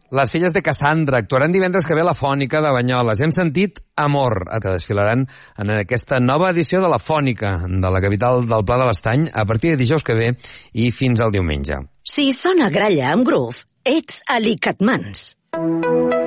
Les filles de Cassandra actuaran divendres que ve a la Fònica de Banyoles. Hem sentit Amor, que desfilaran en aquesta nova edició de la Fònica de la capital del Pla de l'Estany a partir de dijous que ve i fins al diumenge. Si sona gralla amb groove, ets a l'Icatmans.